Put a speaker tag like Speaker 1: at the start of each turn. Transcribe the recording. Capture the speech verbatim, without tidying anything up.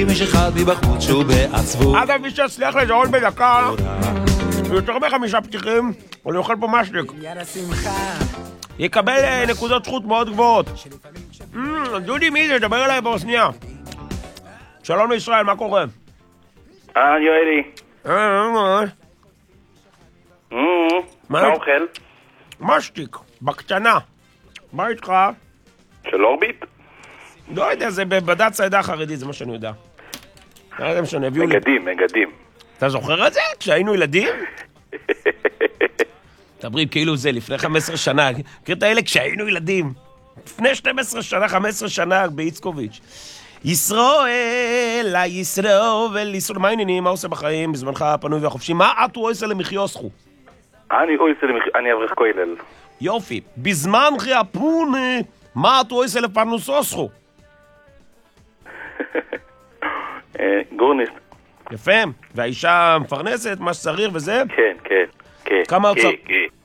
Speaker 1: אם יש אחד מבחוץ שהוא בעצבו.
Speaker 2: אגב, מי שהצליח לזהות בדקה יותר מחמישה פתיחים, אני אוכל פה משליק, יקבל אה, נקודות זכות מאוד גבוהות. Mm, דודי, מי זה? דבר אליי באוזניה. שלום לישראל, מה קורה?
Speaker 3: אה, יואלי.
Speaker 2: אה, אה, אה.
Speaker 3: מה אוכל?
Speaker 2: משתיק, בקטנה. מה איתך?
Speaker 3: של אורביט?
Speaker 2: לא יודע, זה בבד"ץ העדה החרדית, זה מה שאני יודע. זה לא משנה, הביאו לי.
Speaker 3: מגדים, מגדים.
Speaker 2: אתה זוכר את זה? כשהיינו ילדים? תברית כאילו זה, לפני חמש עשרה שנה. מכיר את האלה כשהיינו ילדים. לפני שתים עשרה שנה, חמש עשרה שנה, באיצקוביץ'. ישראל, ישראל, ישראל, מה העניינים? מה עושה בחיים? בזמנך הפנוי והחופשי? מה את עושה למחיוסכו?
Speaker 3: אני עושה למח... אני אברך כולל.
Speaker 2: יופי. בזמן הפון, מה את עושה לפרנסוסכו?
Speaker 3: גורניסט.
Speaker 2: יפה. והאישה מפרנסת, מה שצריך וזה?
Speaker 3: כן, כן, כן.
Speaker 2: כמה הוצאות?